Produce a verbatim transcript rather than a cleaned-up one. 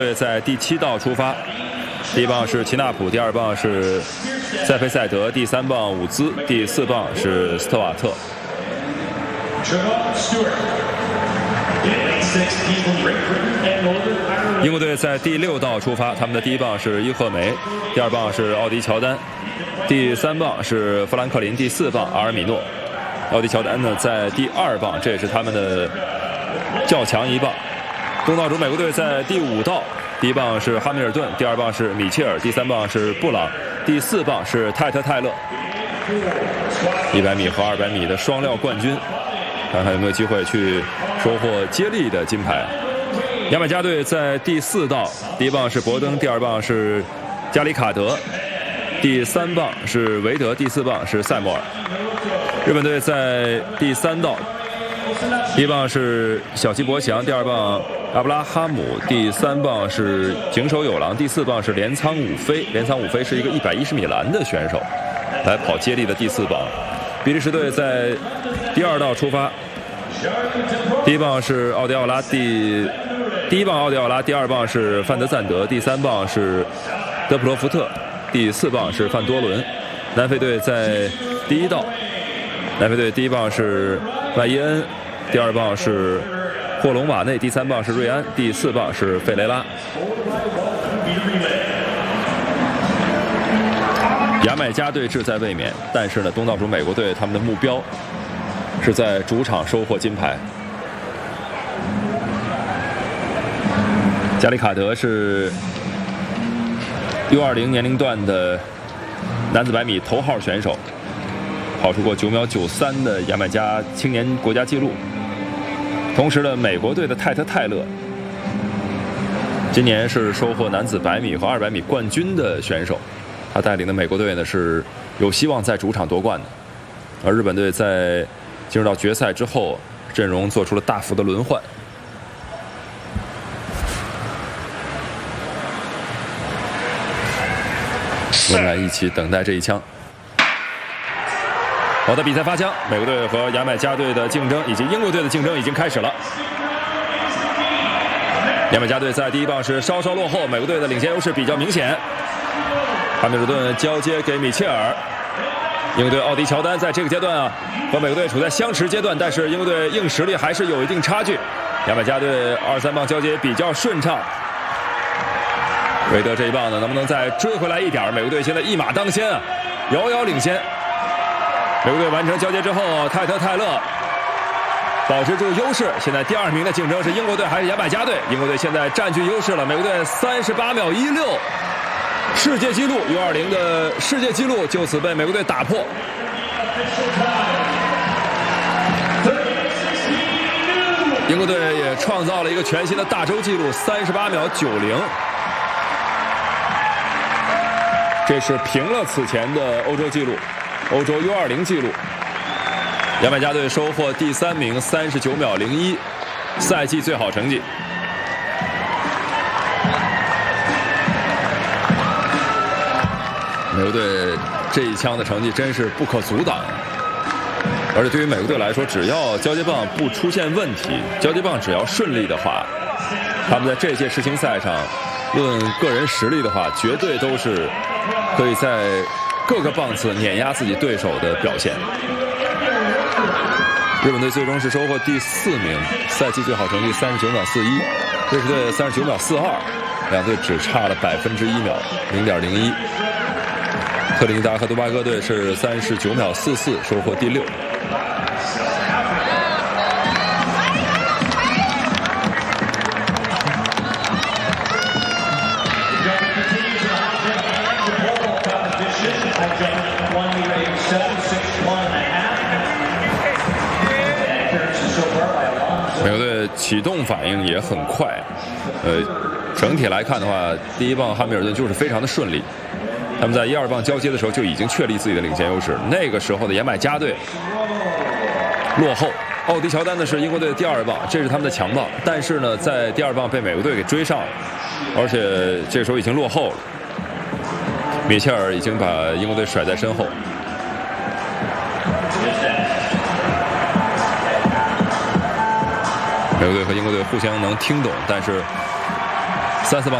队在第七道出发，第一棒是齐纳普，第二棒是塞菲塞德，第三棒伍兹，第四棒是斯特瓦特。英国队在第六道出发，他们的第一棒是伊赫梅，第二棒是奥迪乔丹，第三棒是富兰克林，第四棒阿尔米诺。奥迪乔丹呢在第二棒，这也是他们的较强一棒。东道主美国队在第五道，第一棒是哈密尔顿，第二棒是米切尔，第三棒是布朗，第四棒是泰特泰勒。一百米和二百米的双料冠军，看看有没有机会去收获接力的金牌。牙买加队在第四道，第一棒是博登，第二棒是加里卡德，第三棒是韦德，第四棒是塞莫尔。日本队在第三道，第一棒是小西伯祥，第二棒阿布拉哈姆，第三棒是井手有郎，第四棒是镰仓武飞。镰仓武飞是一个一百一十米栏的选手，来跑接力的第四棒。比利时队在第二道出发，第一棒是奥迪奥拉，第第一棒奥迪奥拉，第二棒是范德赞德，第三棒是德普罗福特，第四棒是范多伦。南非队在第一道，南非队第一棒是麦伊恩，第二棒是霍隆瓦内，第三棒是瑞安，第四棒是费雷拉。牙买加队志在卫冕，但是呢，东道主美国队他们的目标是在主场收获金牌。加里卡德是 U 二零年龄段的男子百米头号选手，跑出过九秒九三的牙买加青年国家纪录。同时呢，美国队的泰特泰勒今年是收获男子百米和二百米冠军的选手，他带领的美国队呢是有希望在主场夺冠的。而日本队在进入到决赛之后，阵容做出了大幅的轮换。我们来一起等待这一枪。好的，比赛发枪，美国队和牙买加队的竞争以及英国队的竞争已经开始了。牙买加队在第一棒是稍稍落后，美国队的领先优势比较明显。哈密尔顿交接给米切尔，英国队奥迪乔丹在这个阶段啊和美国队处在相持阶段，但是英国队硬实力还是有一定差距。牙买加队二三棒交接比较顺畅。韦德这一棒呢，能不能再追回来一点？美国队现在一马当先啊，遥遥领先。美国队完成交接之后，泰特泰勒保持住优势。现在第二名的竞争是英国队还是牙买加队？英国队现在占据优势了。美国队三十八秒一六，世界纪录 U 二零的世界纪录就此被美国队打破。英国队也创造了一个全新的大洲纪录，三十八秒九零。这是平了此前的欧洲纪录，欧洲 U 二零纪录。牙买加队收获第三名，三十九秒零一，赛季最好成绩。美国队这一枪的成绩真是不可阻挡，而且对于美国队来说，只要交接棒不出现问题，交接棒只要顺利的话，他们在这届世青赛上论个人实力的话，绝对都是可以在各个棒次碾压自己对手的表现。日本队最终是收获第四名，赛季最好成绩三十九秒四一，瑞士队三十九秒四二，两队只差了百分之一秒，零点零一。特立尼达和多巴哥队是三十九秒四四，收获第六。美国队启动反应也很快，呃，整体来看的话，第一棒哈密尔顿就是非常的顺利。他们在一二棒交接的时候就已经确立自己的领先优势。那个时候的牙买加队落后，奥迪乔丹呢是英国队的第二棒，这是他们的强棒。但是呢，在第二棒被美国队给追上了，而且这时候已经落后了。米切尔已经把英国队甩在身后。美国队和英国队互相能听懂，但是三四棒。